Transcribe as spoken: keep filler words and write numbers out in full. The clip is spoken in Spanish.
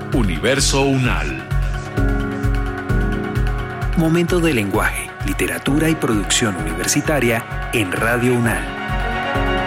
Universo UNAL. Momento de lenguaje, literatura y producción universitaria en Radio UNAL.